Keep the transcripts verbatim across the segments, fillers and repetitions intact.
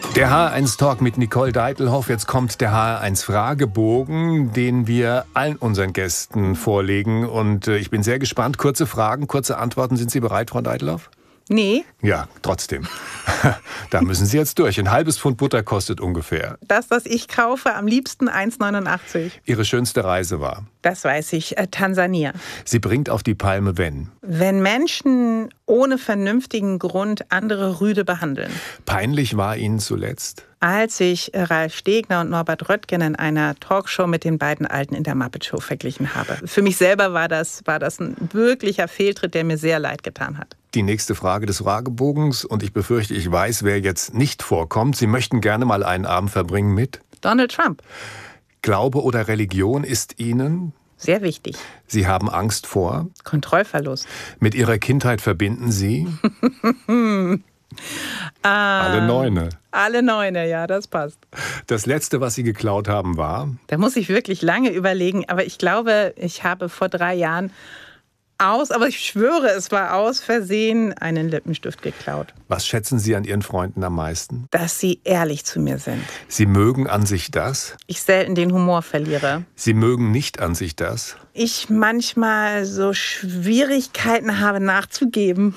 Der H eins Talk mit Nicole Deitelhoff. Jetzt kommt der H eins Fragebogen, den wir allen unseren Gästen vorlegen. Und äh, ich bin sehr gespannt. Kurze Fragen, kurze Antworten. Sind Sie bereit, Frau Deitelhoff? Nee. Ja, trotzdem. Da müssen Sie jetzt durch. Ein halbes Pfund Butter kostet ungefähr. Das, was ich kaufe, am liebsten eins neunundachtzig. Ihre schönste Reise war? Das weiß ich, äh, Tansania. Sie bringt auf die Palme, wenn? Wenn Menschen ohne vernünftigen Grund andere rüde behandeln. Peinlich war Ihnen zuletzt? Als ich Ralf Stegner und Norbert Röttgen in einer Talkshow mit den beiden Alten in der Muppet Show verglichen habe. Für mich selber war das, war das ein wirklicher Fehltritt, der mir sehr leid getan hat. Die nächste Frage des Fragebogens, und ich befürchte, ich weiß, wer jetzt nicht vorkommt. Sie möchten gerne mal einen Abend verbringen mit? Donald Trump. Glaube oder Religion ist Ihnen? Sehr wichtig. Sie haben Angst vor? Kontrollverlust. Mit Ihrer Kindheit verbinden Sie? Ah, alle Neune. Alle Neune, ja, das passt. Das Letzte, was Sie geklaut haben, war? Da muss ich wirklich lange überlegen, aber ich glaube, ich habe vor drei Jahren aus, aber ich schwöre, es war aus Versehen, einen Lippenstift geklaut. Was schätzen Sie an Ihren Freunden am meisten? Dass sie ehrlich zu mir sind. Sie mögen an sich das? Ich selten den Humor verliere. Sie mögen nicht an sich das? Ich manchmal so Schwierigkeiten habe nachzugeben.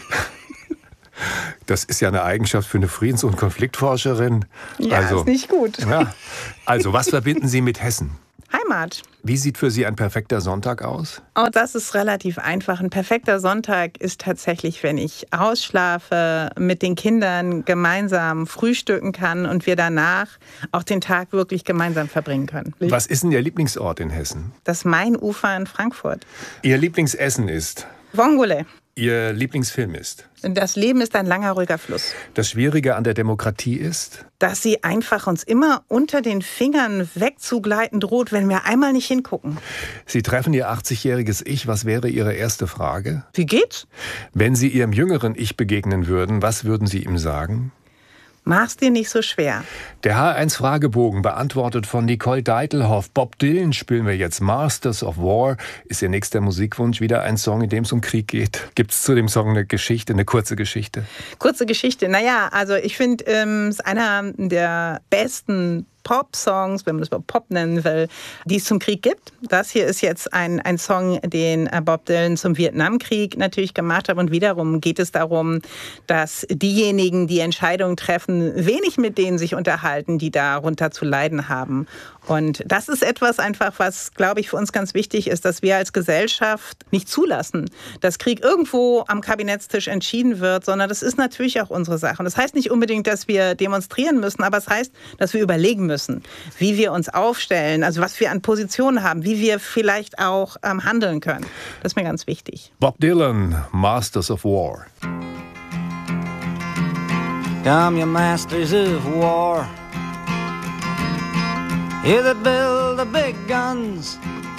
Das ist ja eine Eigenschaft für eine Friedens- und Konfliktforscherin. Ja, also, ist nicht gut. Ja. Also, was verbinden Sie mit Hessen? Heimat. Wie sieht für Sie ein perfekter Sonntag aus? Oh, das ist relativ einfach. Ein perfekter Sonntag ist tatsächlich, wenn ich ausschlafe, mit den Kindern gemeinsam frühstücken kann und wir danach auch den Tag wirklich gemeinsam verbringen können. Was ist denn Ihr Lieblingsort in Hessen? Das Mainufer in Frankfurt. Ihr Lieblingsessen ist? Vongole. Ihr Lieblingsfilm ist? Das Leben ist ein langer, ruhiger Fluss. Das Schwierige an der Demokratie ist? Dass sie einfach uns immer unter den Fingern wegzugleiten droht, wenn wir einmal nicht hingucken. Sie treffen Ihr achtzigjähriges Ich. Was wäre Ihre erste Frage? Wie geht's? Wenn Sie Ihrem jüngeren Ich begegnen würden, was würden Sie ihm sagen? Mach's dir nicht so schwer. Der H eins Fragebogen, beantwortet von Nicole Deitelhoff. Bob Dylan spielen wir jetzt. Masters of War ist Ihr nächster Musikwunsch. Wieder ein Song, in dem es um Krieg geht. Gibt es zu dem Song eine Geschichte, eine kurze Geschichte? Kurze Geschichte. Naja, also ich finde, es ähm, ist einer der besten Pop-Songs, wenn man das überhaupt Pop nennen will, die es zum Krieg gibt. Das hier ist jetzt ein, ein Song, den Bob Dylan zum Vietnamkrieg natürlich gemacht hat. Und wiederum geht es darum, dass diejenigen, die Entscheidungen treffen, wenig mit denen sich unterhalten, die darunter zu leiden haben. Und das ist etwas einfach, was, glaube ich, für uns ganz wichtig ist, dass wir als Gesellschaft nicht zulassen, dass Krieg irgendwo am Kabinettstisch entschieden wird, sondern das ist natürlich auch unsere Sache. Und das heißt nicht unbedingt, dass wir demonstrieren müssen, aber es heißt, dass wir überlegen müssen, wie wir uns aufstellen, also was wir an Positionen haben, wie wir vielleicht auch ähm, handeln können. Das ist mir ganz wichtig. Bob Dylan, Masters of War. Come, you masters of war, you that build the big guns,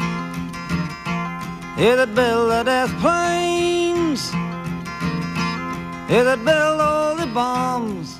you that build the death planes, you that build all the bombs,